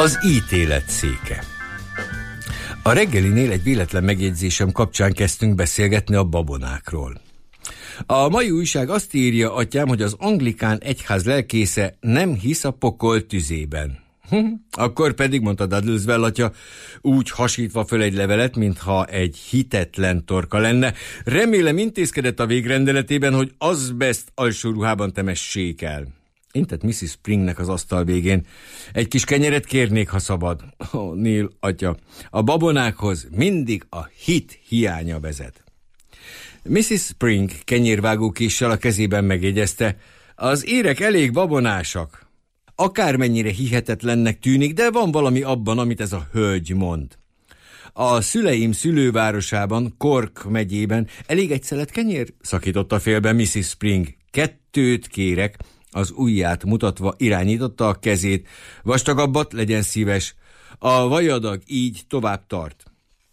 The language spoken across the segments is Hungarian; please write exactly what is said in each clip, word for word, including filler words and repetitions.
Az ítélet széke. A reggelinél egy véletlen megjegyzésem kapcsán kezdtünk beszélgetni a babonákról. A mai újság azt írja, atyám, hogy az anglikán egyház lelkésze nem hisz a pokol tüzében. Akkor pedig, mondta Duddleswell atya, úgy hasítva föl egy levelet, mintha egy hitetlen torka lenne, remélem intézkedett a végrendeletében, hogy azbest alsó ruhában temessék el. Intett missis Springnek az asztal végén. Egy kis kenyeret kérnék, ha szabad. Ó, oh, Neil atya, a babonákhoz mindig a hit hiánya vezet. missis Spring kenyérvágókéssel a kezében megjegyezte, az érek elég babonásak. Akármennyire hihetetlennek tűnik, de van valami abban, amit ez a hölgy mond. A szüleim szülővárosában, Cork megyében elég egy szelet kenyér? Szakította félbe missis Spring. Kettőt kérek. Az ujját mutatva irányította a kezét. Vastagabbat, legyen szíves. A vajadag így tovább tart.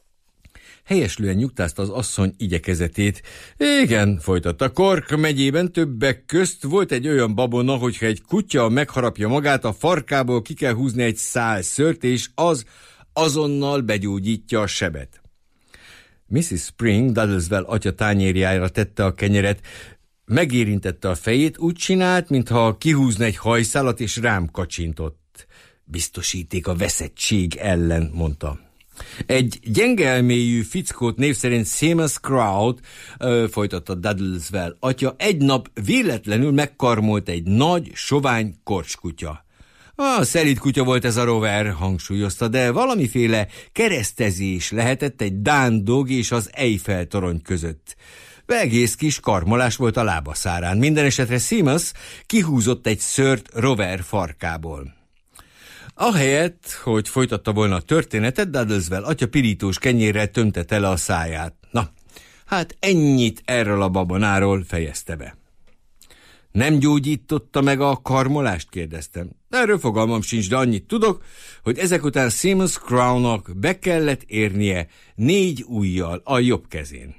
Helyeslően nyugtázta az asszony igyekezetét. Igen, folytatta, Cork megyében többek közt volt egy olyan babona, hogyha egy kutya megharapja magát, a farkából ki kell húzni egy szál szőrt, és az azonnal begyógyítja a sebet. missis Spring Duddleswell atya tányérjára tette a kenyeret, megérintette a fejét, úgy csinált, mintha kihúzna egy hajszálat, és rám kacsintott. Biztosíték a veszettség ellen, mondta. Egy gyenge elmélyű fickót név szerint Seamus Crowd, ö, folytatta Duddleswell atya, egy nap véletlenül megkarmolt egy nagy, sovány korcskutya. A szelíd kutya volt ez a rover, hangsúlyozta, de valamiféle keresztezés lehetett egy dán dog és az Eiffel torony között. Egész kis karmolás volt a lábaszárán. Minden esetre Seamus kihúzott egy szőrt rover farkából. Ahelyett, hogy folytatta volna a történetet, Duddleswell atya pirítós kenyérrel tömte tele a száját. Na, hát ennyit erről a babonáról, fejezte be. Nem gyógyította meg a karmolást, kérdeztem. Erről fogalmam sincs, de annyit tudok, hogy ezek után Seamus Crownnak be kellett érnie négy ujjal a jobb kezén.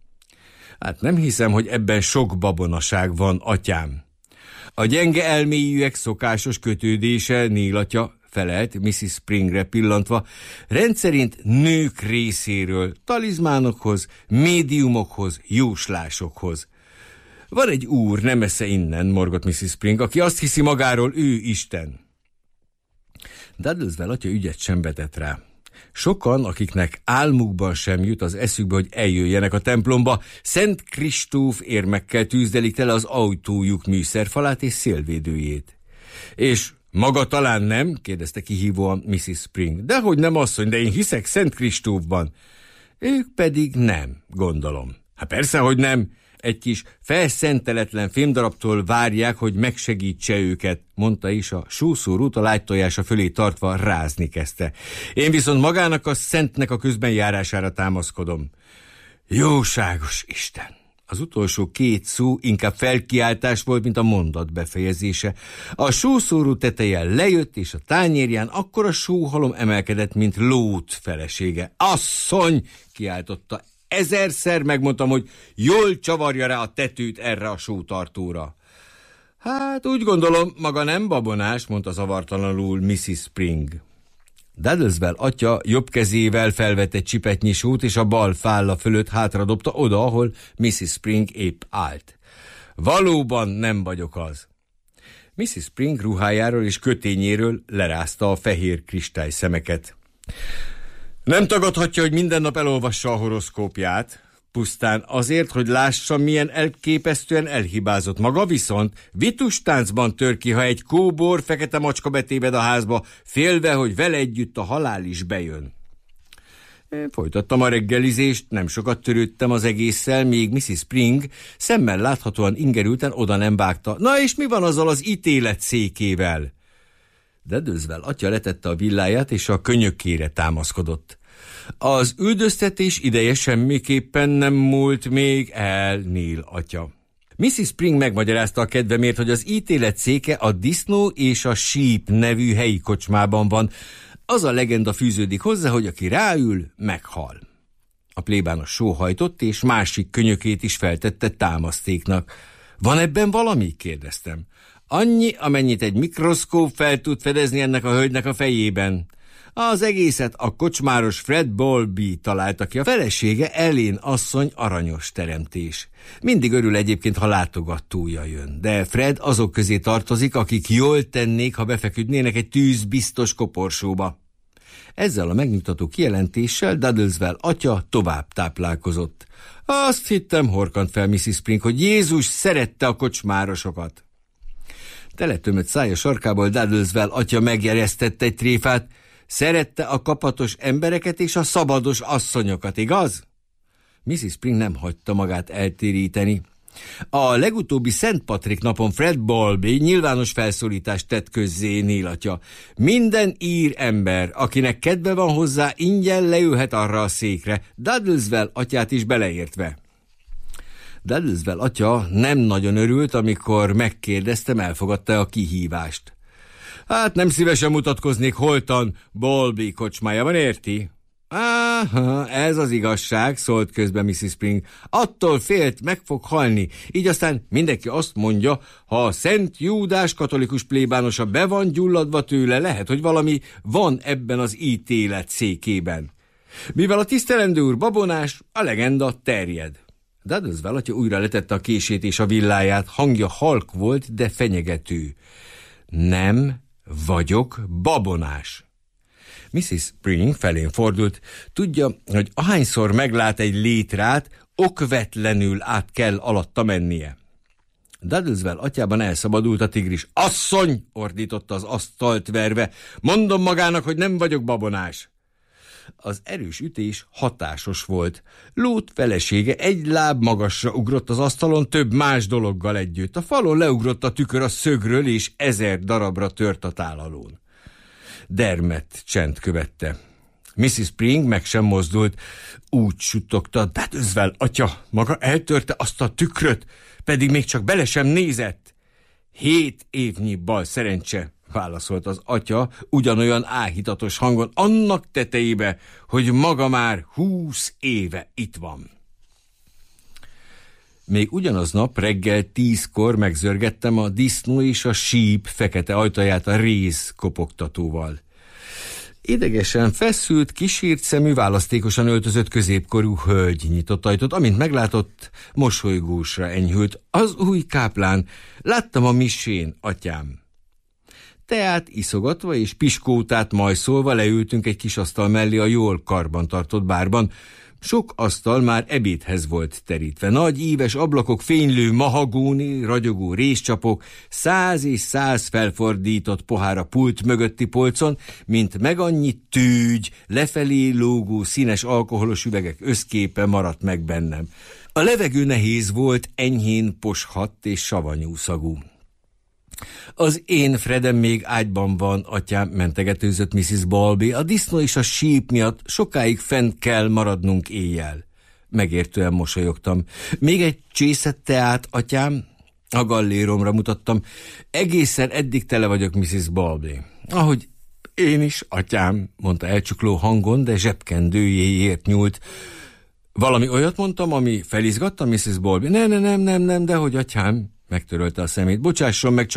Hát nem hiszem, hogy ebben sok babonaság van, atyám. A gyenge elmélyűek szokásos kötődése, Neil atya, felelt missis Springre pillantva, rendszerint nők részéről, talizmánokhoz, médiumokhoz, jóslásokhoz. Van egy úr, nem messze innen, morgott missis Spring, aki azt hiszi magáról, ő Isten. Duddleswell atya ügyet sem vetett rá. Sokan, akiknek álmukban sem jut az eszükbe, hogy eljöjjenek a templomba, Szent Kristóf érmekkel tűzdelik tele az autójuk műszerfalát és szélvédőjét. És maga talán nem? Kérdezte kihívóan missis Spring. Dehogy nem, asszony, de én hiszek Szent Kristófban. Ők pedig nem, gondolom. Hát persze, hogy nem. Egy kis felszenteletlen fémdarabtól várják, hogy megsegítse őket, mondta is, a sószórút a lágytojása fölé tartva rázni kezdte. Én viszont magának a szentnek a közbenjárására támaszkodom. Jóságos Isten! Az utolsó két szó inkább felkiáltás volt, mint a mondat befejezése. A sószóró teteje lejött, és a tányérján akkora sóhalom emelkedett, mint Lót felesége. Asszony! Kiáltotta. Ezerszer megmondtam, hogy jól csavarja rá a tetőt erre a sótartóra. Hát úgy gondolom, maga nem babonás, mondta zavartalanul missis Spring. Duddleswell atya jobb kezével felvett egy csipetnyi sót, és a bal fálla fölött hátradobta oda, ahol missis Spring épp állt. Valóban nem vagyok az. missis Spring ruhájáról és kötényéről lerázta a fehér kristály szemeket. Nem tagadhatja, hogy minden nap elolvassa a horoszkópját, pusztán azért, hogy lássa, milyen elképesztően elhibázott. Maga viszont vitustáncban tör ki, ha egy kóbor fekete macska betébed a házba, félve, hogy vele együtt a halál is bejön. Én folytattam a reggelizést, nem sokat törődtem az egésszel, még missis Spring szemmel láthatóan ingerülten oda nem vágta. Na és mi van azzal az ítélet székével? Duddleswell atya letette a villáját, és a könyökére támaszkodott. Az üldöztetés ideje semmiképpen nem múlt még el, Neil atya. missis Spring megmagyarázta a kedvemért, hogy az ítélet széke a Disznó és a Sheep nevű helyi kocsmában van. Az a legenda fűződik hozzá, hogy aki ráül, meghal. A plébános sóhajtott, és másik könyökét is feltette támasztéknak. Van ebben valami? kérdeztem. Annyi, amennyit egy mikroszkóp fel tud fedezni ennek a hölgynek a fejében. Az egészet a kocsmáros Fred Bowlby találta ki, a felesége Ellen asszony aranyos teremtés. Mindig örül egyébként, ha látogatója jön, de Fred azok közé tartozik, akik jól tennék, ha befeküdnének egy tűzbiztos koporsóba. Ezzel a megnyugtató kijelentéssel Duddleswell atya tovább táplálkozott. Azt hittem, horkant fel missziz Spring, hogy Jézus szerette a kocsmárosokat. Teletömött szája sarkából Duddleswell atya megjeresztette egy tréfát. Szerette a kapatos embereket és a szabados asszonyokat, igaz? missziz Spring nem hagyta magát eltéríteni. A legutóbbi Szent Patrik napon Fred Bowlby nyilvános felszólítást tett közzé Neil atya. Minden ír ember, akinek kedve van hozzá, ingyen leülhet arra a székre, Duddleswell atyát is beleértve. Duddleswell atya nem nagyon örült, amikor megkérdeztem, elfogadta a kihívást. Hát nem szívesen mutatkoznék holtan Bowlby kocsmájában, érti? Áha, ez az igazság, szólt közben missziz Spring. Attól félt, meg fog halni. Így aztán mindenki azt mondja, ha a Szent Júdás katolikus plébánosa be van gyulladva tőle, lehet, hogy valami van ebben az ítélet székében. Mivel a tisztelendő úr babonás, a legenda terjed. Duddleswell atya újra letette a kését és a villáját, hangja halk volt, de fenyegető. Nem vagyok babonás. missziz Spring felén fordult. Tudja, hogy ahányszor meglát egy létrát, okvetlenül át kell alatta mennie. Duddleswell atyában elszabadult a tigris. Asszony! Ordította az asztalt verve. Mondom magának, hogy nem vagyok babonás. Az erős ütés hatásos volt. Lót felesége egy láb magasra ugrott az asztalon több más dologgal együtt. A falon leugrott a tükör a szögről, és ezer darabra tört a tálalón. Dermedt csend követte. missziz Spring meg sem mozdult. Úgy suttogta, Duddleswell atya maga eltörte azt a tükröt, pedig még csak bele sem nézett. Hét évnyi bal szerencse, válaszolt az atya ugyanolyan áhítatos hangon, annak tetejébe, hogy maga már húsz éve itt van. Még ugyanaznap reggel tízkor megzörgettem a disznó és a síp fekete ajtaját a réz kopogtatóval. Idegesen feszült, kisírt szemű, választékosan öltözött középkorú hölgy nyitott ajtót, amint meglátott, mosolygósra enyhült. Az új káplán, láttam a misén, atyám. Teát iszogatva és piskótát majszolva leültünk egy kis asztal mellé a jól karbantartott bárban. Sok asztal már ebédhez volt terítve. Nagy íves ablakok, fénylő mahagóni, ragyogó rézcsapok, száz és száz felfordított pohár a pult mögötti polcon, mint meg annyi tűgy, lefelé lógó színes alkoholos üvegek összképe maradt meg bennem. A levegő nehéz volt, enyhén poshadt és savanyú szagú. Az én Fredem még ágyban van, atyám, mentegetőzött missziz Bowlby. A disznó és a síp miatt sokáig fent kell maradnunk éjjel. Megértően mosolyogtam. Még egy csészet teát, atyám? A galléromra mutattam. Egészen eddig tele vagyok, missziz Bowlby. Ahogy én is, atyám, mondta elcsukló hangon, de zsebkendőjéért nyúlt. Valami olyat mondtam, ami felizgatta, missziz Bowlby? Ne, ne, nem, nem, nem, dehogy, atyám, megtörölte a szemét. Bocsásson meg,